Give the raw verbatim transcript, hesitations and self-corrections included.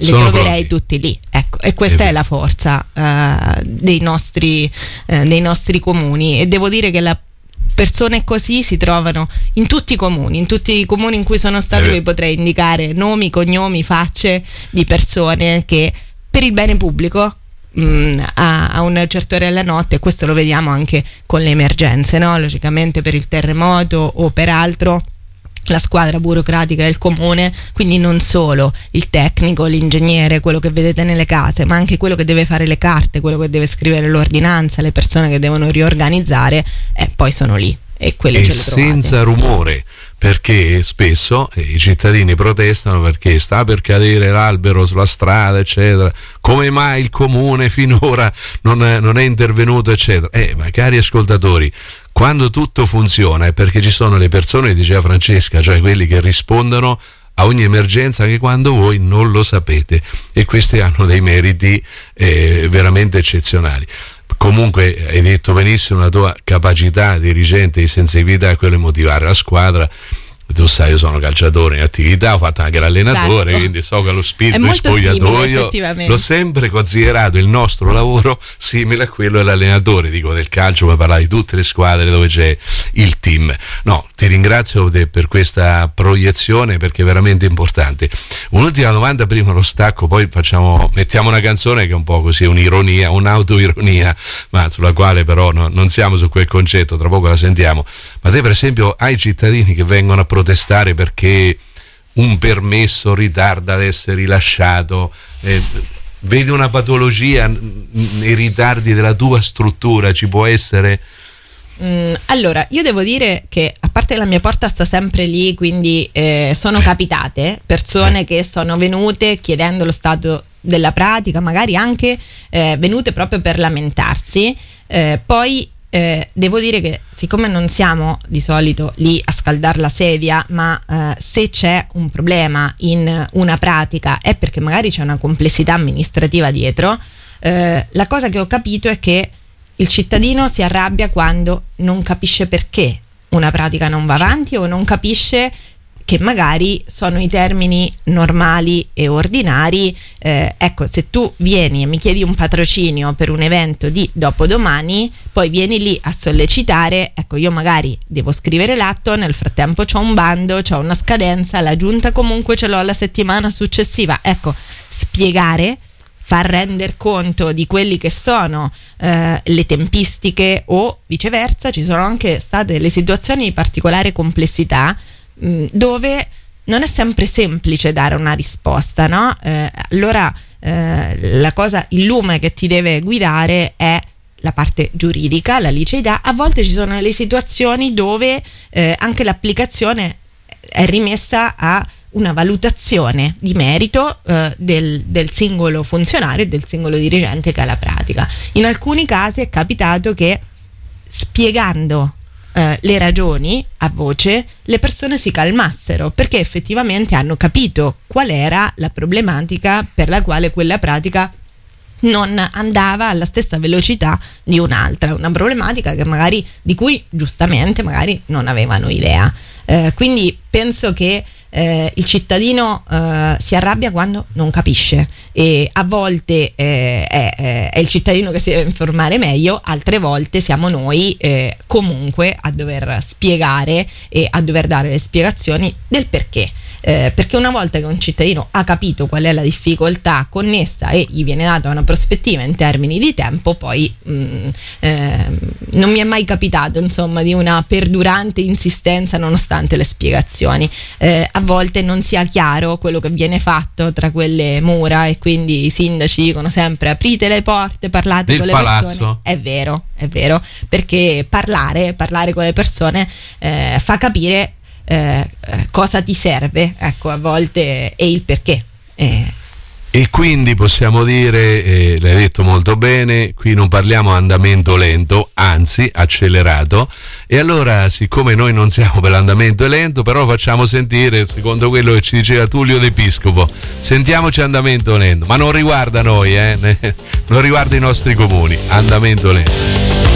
li sono troverei pronti. Tutti lì, ecco, e questa è, è la forza uh, dei nostri uh, dei nostri comuni, e devo dire che la persone così si trovano in tutti i comuni, in tutti i comuni in cui sono stato. Vi potrei indicare nomi, cognomi, facce di persone che per il bene pubblico mh, a, a un certo ora della notte, questo lo vediamo anche con le emergenze, no? Logicamente per il terremoto o per altro, la squadra burocratica del comune, quindi non solo il tecnico, l'ingegnere, quello che vedete nelle case, ma anche quello che deve fare le carte, quello che deve scrivere l'ordinanza, le persone che devono riorganizzare, eh, poi sono lì e quelli e ce le trovate. Senza rumore, perché spesso eh, i cittadini protestano perché sta per cadere l'albero sulla strada, eccetera. Come mai il comune finora non è, non è intervenuto, eccetera. Eh, ma cari ascoltatori, quando tutto funziona è perché ci sono le persone, diceva Francesca, cioè quelli che rispondono a ogni emergenza anche quando voi non lo sapete, e questi hanno dei meriti eh, veramente eccezionali. Comunque hai detto benissimo, la tua capacità dirigente di sensibilità è quello di motivare la squadra. Tu sai, io sono calciatore in attività, ho fatto anche l'allenatore, esatto. Quindi so che lo spirito di spogliatoio l'ho sempre considerato il nostro lavoro simile a quello dell'allenatore, dico del calcio, per parlare di tutte le squadre dove c'è il team. No, ti ringrazio per questa proiezione, perché è veramente importante. Un'ultima domanda prima lo stacco, poi facciamo mettiamo una canzone che è un po' così, un'ironia, un'autoironia, ma sulla quale però no, non siamo su quel concetto, tra poco la sentiamo. Ma te per esempio hai cittadini che vengono a protestare perché un permesso ritarda ad essere rilasciato, eh, vedi una patologia nei ritardi della tua struttura, ci può essere? Mm, allora, io devo dire che, a parte che la mia porta sta sempre lì, quindi eh, sono eh. capitate persone eh. che sono venute chiedendo lo stato della pratica, magari anche eh, venute proprio per lamentarsi, eh, poi Eh, devo dire che, siccome non siamo di solito lì a scaldare la sedia, ma eh, se c'è un problema in una pratica è perché magari c'è una complessità amministrativa dietro, eh, la cosa che ho capito è che il cittadino si arrabbia quando non capisce perché una pratica non va avanti, o non capisce che magari sono i termini normali e ordinari. Eh, ecco, se tu vieni e mi chiedi un patrocinio per un evento di dopodomani, poi vieni lì a sollecitare, ecco, io magari devo scrivere l'atto, nel frattempo c'ho un bando, c'ho una scadenza, la giunta comunque ce l'ho la settimana successiva. Ecco, spiegare, far render conto di quelli che sono eh, le tempistiche, o viceversa. Ci sono anche state le situazioni di particolare complessità dove non è sempre semplice dare una risposta, no? Eh, allora eh, la cosa, il lume che ti deve guidare è la parte giuridica, la liceità. A volte ci sono le situazioni dove eh, anche l'applicazione è rimessa a una valutazione di merito eh, del, del singolo funzionario e del singolo dirigente che ha la pratica. In alcuni casi è capitato che, spiegando Uh, le ragioni a voce, le persone si calmassero, perché effettivamente hanno capito qual era la problematica per la quale quella pratica non andava alla stessa velocità di un'altra, una problematica che magari, di cui giustamente magari non avevano idea. Uh, quindi penso che eh, il cittadino eh, si arrabbia quando non capisce, e a volte eh, è, è il cittadino che si deve informare meglio, altre volte siamo noi eh, comunque a dover spiegare e a dover dare le spiegazioni del perché. Eh, perché una volta che un cittadino ha capito qual è la difficoltà connessa e gli viene data una prospettiva in termini di tempo, poi mh, eh, non mi è mai capitato, insomma, di una perdurante insistenza nonostante le spiegazioni. Eh, a volte non sia chiaro quello che viene fatto tra quelle mura, e quindi i sindaci dicono sempre: aprite le porte, parlate del con le palazzo. persone. È vero, è vero, perché parlare, parlare con le persone eh, fa capire Eh, cosa ti serve, ecco, a volte, e il perché. Eh. E quindi possiamo dire, eh, l'hai detto molto bene, qui non parliamo andamento lento, anzi accelerato. E allora, siccome noi non siamo per l'andamento lento, però facciamo sentire, secondo quello che ci diceva Tullio D'Episcopo, sentiamoci andamento lento, ma non riguarda noi, eh? non riguarda i nostri comuni, andamento lento.